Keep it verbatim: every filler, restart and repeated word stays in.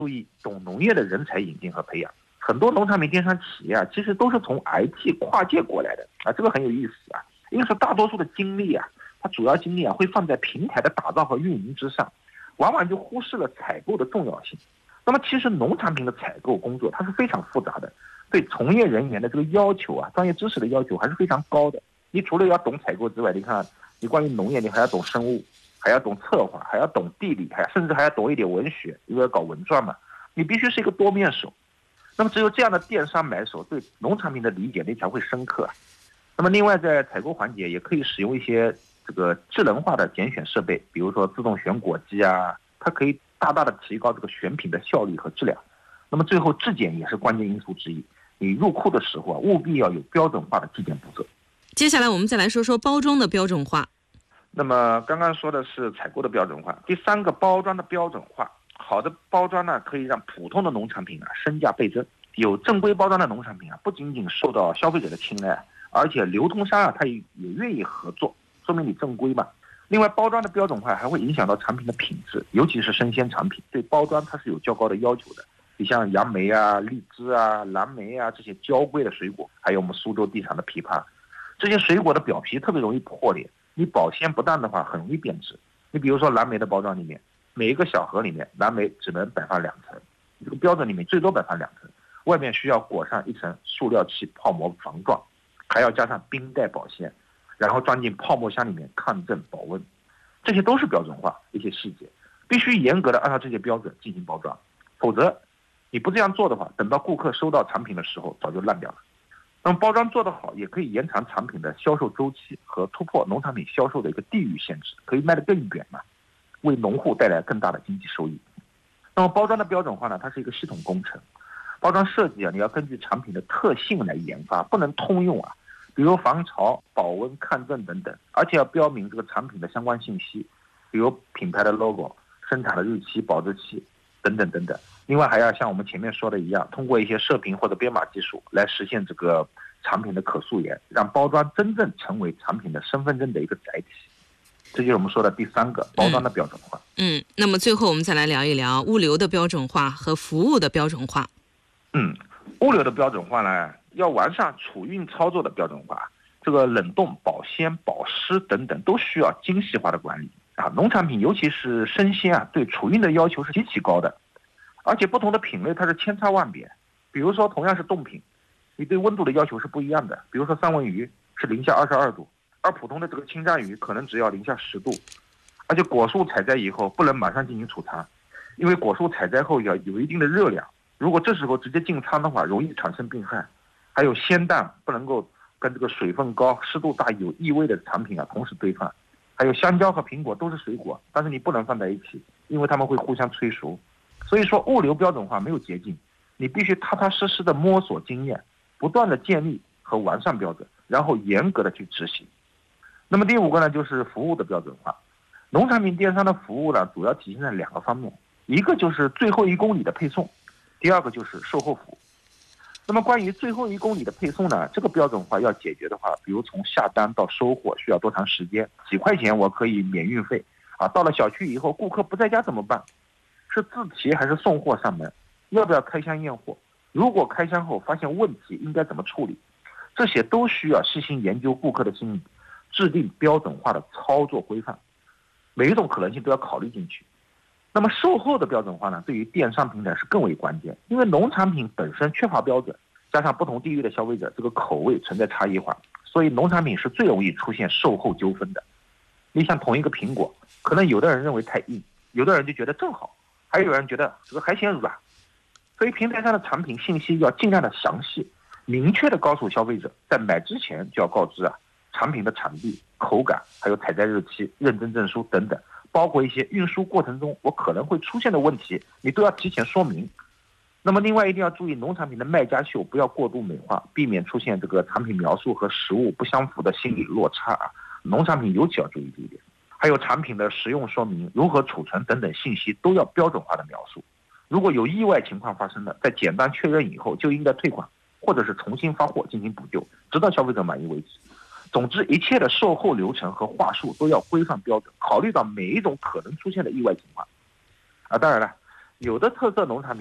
注意懂农业的人才引进和培养。很多农产品电商企业啊，其实都是从 I T 跨界过来的啊，这个很有意思啊。因此，大多数的精力啊，它主要精力啊会放在平台的打造和运营之上，往往就忽视了采购的重要性。那么，其实农产品的采购工作它是非常复杂的，对从业人员的这个要求啊，专业知识的要求还是非常高的。你除了要懂采购之外，你看，你关于农业，你还要懂生物，还要懂策划，还要懂地理，还甚至还要懂一点文学，因为要搞文创嘛。你必须是一个多面手。那么只有这样的电商买手对农产品的理解力才会深刻。那么另外在采购环节也可以使用一些这个智能化的拣选设备，比如说自动选果机啊，它可以大大的提高这个选品的效率和质量。那么最后质检也是关键因素之一，你入库的时候啊，务必要有标准化的质检步骤。 接下来我们再来说说包装的标准化。 那么刚刚说的是采购的标准化，第三个包装的标准化。好的包装呢，可以让普通的农产品啊身价倍增。有正规包装的农产品啊，不仅仅受到消费者的青睐，而且流通商啊，他也也愿意合作，说明你正规嘛。另外，包装的标准化还会影响到产品的品质，尤其是生鲜产品，对包装它是有较高的要求的。你像杨梅啊、荔枝啊、蓝莓啊这些娇贵的水果，还有我们苏州地产的枇杷，这些水果的表皮特别容易破裂，你保鲜不当的话，很容易变质。你比如说蓝莓的包装里面，每一个小盒里面蓝莓只能摆放两层，这个标准里面最多摆放两层，外面需要裹上一层塑料漆泡膜防撞，还要加上冰袋保鲜，然后装进泡沫箱里面抗震保温。这些都是标准化一些细节，必须严格的按照这些标准进行包装，否则你不这样做的话，等到顾客收到产品的时候早就烂掉了。那么包装做得好，也可以延长产品的销售周期和突破农产品销售的一个地域限制，可以卖得更远嘛，为农户带来更大的经济收益。那么包装的标准化呢，它是一个系统工程，包装设计啊，你要根据产品的特性来研发，不能通用啊，比如防潮、保温、抗震等等，而且要标明这个产品的相关信息，比如品牌的 logo、生产的日期、保质期等等等等。另外还要像我们前面说的一样，通过一些射频或者编码技术来实现这个产品的可溯源，让包装真正成为产品的身份证的一个载体。这就是我们说的第三个包装的标准化。 嗯，嗯那么最后我们再来聊一聊物流的标准化和服务的标准化。 嗯，物流的标准化呢，要完善储运操作的标准化，这个冷冻、保鲜、保湿等等都需要精细化的管理啊。农产品尤其是生鲜啊，对储运的要求是极其高的，而且不同的品类它是千差万别。比如说同样是冻品，你对温度的要求是不一样的。比如说三文鱼是零下二十二度，而普通的这个清蒸鱼可能只要零下十度。而且果树采摘以后不能马上进行储藏，因为果树采摘后要有一定的热量，如果这时候直接进仓的话，容易产生病害。还有鲜蛋不能够跟这个水分高、湿度大、有异味的产品啊同时堆放。还有香蕉和苹果都是水果，但是你不能放在一起，因为它们会互相催熟。所以说物流标准化没有捷径，你必须踏踏实实的摸索经验，不断的建立和完善标准，然后严格的去执行。那么第五个呢，就是服务的标准化。农产品电商的服务呢，主要体现在两个方面，一个就是最后一公里的配送，第二个就是售后服务。那么关于最后一公里的配送呢，这个标准化要解决的话，比如从下单到收货需要多长时间，几块钱我可以免运费啊。到了小区以后，顾客不在家怎么办？是自提还是送货上门？要不要开箱验货？如果开箱后发现问题，应该怎么处理？这些都需要细心研究顾客的心理，制定标准化的操作规范，每一种可能性都要考虑进去。那么售后的标准化呢，对于电商平台是更为关键，因为农产品本身缺乏标准，加上不同地域的消费者这个口味存在差异化，所以农产品是最容易出现售后纠纷的。你像同一个苹果，可能有的人认为太硬，有的人就觉得正好，还有人觉得这个还嫌软。所以平台上的产品信息要尽量的详细明确的告诉消费者，在买之前就要告知啊产品的产地、口感，还有采摘日期、认证证书等等，包括一些运输过程中我可能会出现的问题，你都要提前说明。那么另外一定要注意农产品的卖家秀不要过度美化，避免出现这个产品描述和实物不相符的心理落差啊。农产品尤其要注意这一点。还有产品的使用说明、如何储存等等信息都要标准化的描述。如果有意外情况发生了，在简单确认以后就应该退款，或者是重新发货进行补救，直到消费者满意为止。总之，一切的售后流程和话术都要规范标准，考虑到每一种可能出现的意外情况。啊，当然了， 有的特色农产品